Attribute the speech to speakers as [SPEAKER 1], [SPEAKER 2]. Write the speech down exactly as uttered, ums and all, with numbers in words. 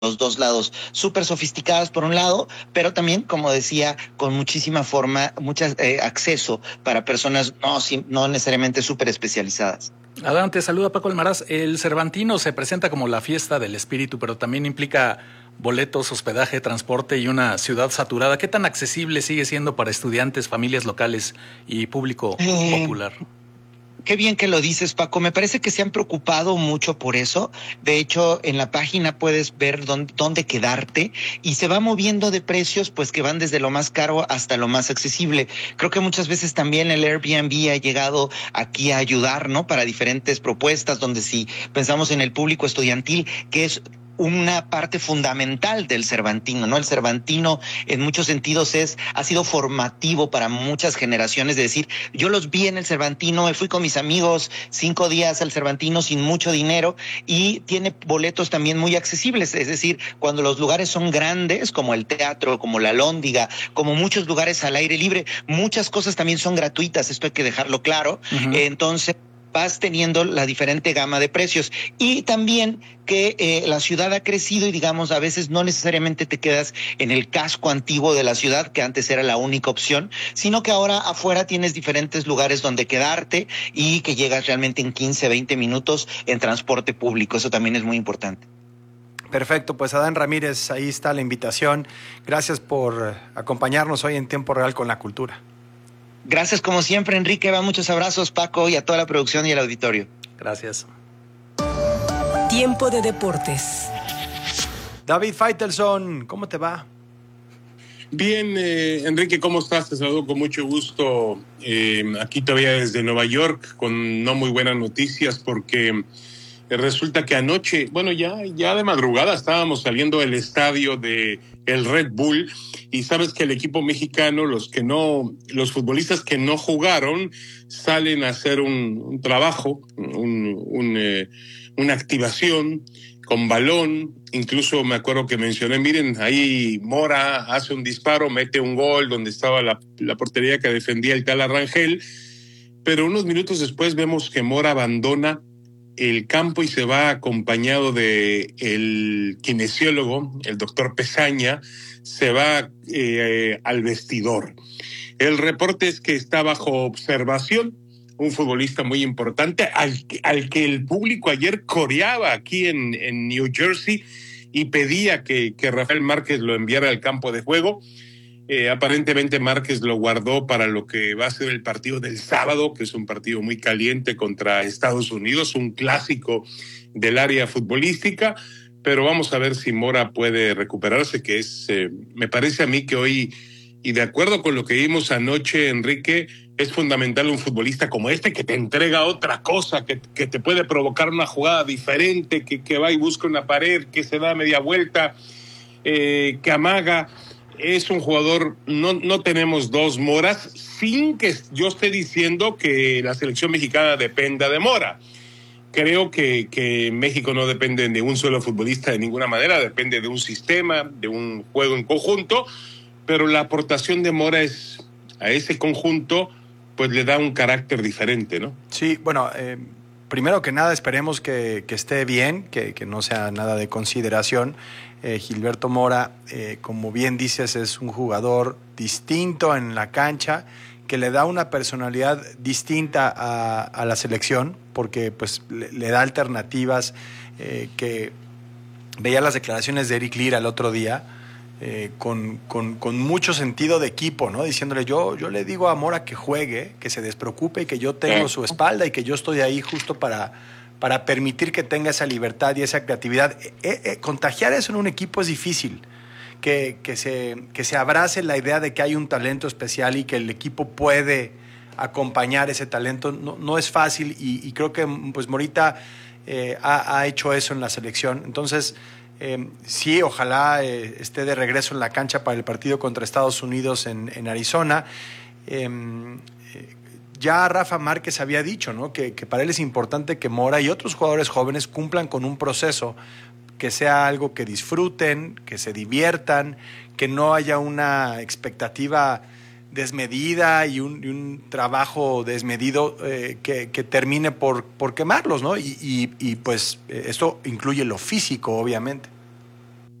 [SPEAKER 1] los dos lados, súper sofisticadas por un lado, pero también, como decía, con muchísima forma, mucho eh, acceso para personas no, no necesariamente súper especializadas.
[SPEAKER 2] Adán, te saluda Paco Almaraz. El Cervantino se presenta como la fiesta del espíritu, pero también implica boletos, hospedaje, transporte y una ciudad saturada. ¿Qué tan accesible sigue siendo para estudiantes, familias locales y público eh... popular?
[SPEAKER 1] Qué bien que lo dices, Paco. Me parece que se han preocupado mucho por eso. De hecho, en la página puedes ver dónde, dónde quedarte y se va moviendo de precios, pues que van desde lo más caro hasta lo más accesible. Creo que muchas veces también el Airbnb ha llegado aquí a ayudar, ¿no? Para diferentes propuestas, donde si pensamos en el público estudiantil, que es una parte fundamental del Cervantino, ¿no? El Cervantino en muchos sentidos es, ha sido formativo para muchas generaciones, de decir, yo los vi en el Cervantino, me fui con mis amigos cinco días al Cervantino sin mucho dinero y tiene boletos también muy accesibles, es decir, cuando los lugares son grandes, como el teatro, como la Lóndiga, como muchos lugares al aire libre, muchas cosas también son gratuitas, esto hay que dejarlo claro, uh-huh. Entonces vas teniendo la diferente gama de precios y también que eh, la ciudad ha crecido y digamos a veces no necesariamente te quedas en el casco antiguo de la ciudad que antes era la única opción, sino que ahora afuera tienes diferentes lugares donde quedarte y que llegas realmente en quince, veinte minutos en transporte público, eso también es muy importante.
[SPEAKER 3] Perfecto, pues Adán Ramírez, ahí está la invitación. Gracias por acompañarnos hoy en Tiempo Real con la Cultura.
[SPEAKER 1] Gracias como siempre, Enrique. Va, muchos abrazos, Paco, y a toda la producción y el auditorio.
[SPEAKER 2] Gracias.
[SPEAKER 4] Tiempo de deportes.
[SPEAKER 3] David Faitelson, ¿cómo te va?
[SPEAKER 5] Bien, eh, Enrique, ¿cómo estás? Te saludo con mucho gusto. Eh, aquí todavía desde Nueva York, con no muy buenas noticias, porque resulta que anoche, bueno, ya, ya de madrugada estábamos saliendo del estadio de el Red Bull y sabes que el equipo mexicano, los que no, los futbolistas que no jugaron, salen a hacer un, un trabajo, un, un, eh, una activación con balón. Incluso me acuerdo que mencioné, miren, ahí Mora hace un disparo, mete un gol donde estaba la, la portería que defendía el tal Arrangel, pero unos minutos después vemos que Mora abandona el campo y se va acompañado de el kinesiólogo, el doctor Pesaña, se va eh, al vestidor. El reporte es que está bajo observación, un futbolista muy importante, al, al que el público ayer coreaba aquí en, en New Jersey y pedía que, que Rafael Márquez lo enviara al campo de juego. Eh, aparentemente Márquez lo guardó para lo que va a ser el partido del sábado, que es un partido muy caliente contra Estados Unidos, un clásico del área futbolística, pero vamos a ver si Mora puede recuperarse, que es, eh, me parece a mí que hoy, y de acuerdo con lo que vimos anoche, Enrique, es fundamental un futbolista como este que te entrega otra cosa, que, que te puede provocar una jugada diferente, que, que va y busca una pared, que se da media vuelta, eh, que amaga. Es un jugador, no, no tenemos dos Moras, sin que yo esté diciendo que la selección mexicana dependa de Mora. Creo que, que México no depende de un solo futbolista de ninguna manera, depende de un sistema, de un juego en conjunto, pero la aportación de Mora es a ese conjunto, pues le da un carácter diferente, ¿no?
[SPEAKER 3] Sí, bueno, eh, primero que nada esperemos que, que esté bien, que, que no sea nada de consideración. Eh, Gilberto Mora, eh, como bien dices, es un jugador distinto en la cancha, que le da una personalidad distinta a, a la selección, porque pues le, le da alternativas, eh, que veía las declaraciones de Eric Lira el otro día, eh, con, con, con mucho sentido de equipo, ¿no? Diciéndole, yo, yo le digo a Mora que juegue, que se despreocupe y que yo tengo su espalda y que yo estoy ahí justo para... para permitir que tenga esa libertad y esa creatividad. Eh, eh, contagiar eso en un equipo es difícil, que, que, se, que se abrace la idea de que hay un talento especial y que el equipo puede acompañar ese talento, no, no es fácil y, y creo que pues Morita eh, ha, ha hecho eso en la selección. Entonces, eh, sí, ojalá eh, esté de regreso en la cancha para el partido contra Estados Unidos en, en Arizona. Eh, eh, Ya Rafa Márquez había dicho, ¿no? que, que para él es importante que Mora y otros jugadores jóvenes cumplan con un proceso, que sea algo que disfruten, que se diviertan, que no haya una expectativa desmedida y un, y un trabajo desmedido eh, que, que termine por, por quemarlos, ¿no? Y, y, y pues esto incluye lo físico, obviamente.